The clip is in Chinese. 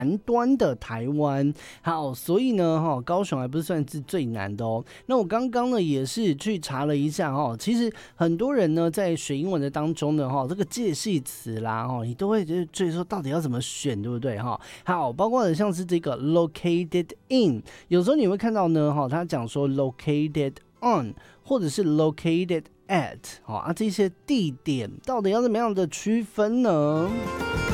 南端的台湾。好，所以呢，高雄还不是算是最难的哦。那我刚刚呢也是去查了一下其实很多人呢在学英文的当中呢这个介系词啦你都会觉得说到底要怎么选，对不对好，包括像是这个 located in， 有时候你会看到呢他讲说 located on 或者是 located at 这些地点到底要怎么样的区分呢？